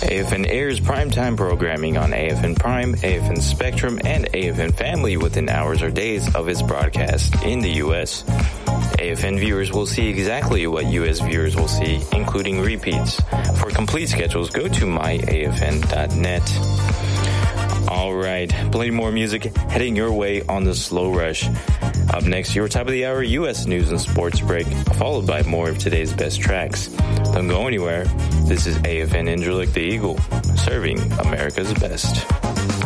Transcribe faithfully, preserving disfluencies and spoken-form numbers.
A F N airs primetime programming on A F N Prime, A F N Spectrum, and A F N Family within hours or days of its broadcast in the U S. A F N viewers will see exactly what U S viewers will see, including repeats. For complete schedules, go to my A F N dot net. All right, plenty more music heading your way on the Slow Rush. Up next, your top of the hour U S news and sports break, followed by more of today's best tracks. Don't go anywhere. This is A F N Incirlik the Eagle, serving America's best.